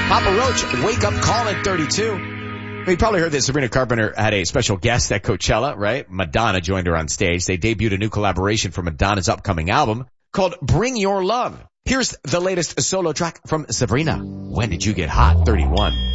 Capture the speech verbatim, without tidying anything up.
Papa Roach, wake up call at thirty-two. You probably heard that Sabrina Carpenter had a special guest at Coachella, right? Madonna joined her on stage. They debuted a new collaboration for Madonna's upcoming album called Bring Your Love. Here's the latest solo track from Sabrina. When Did You Get Hot? thirty-one.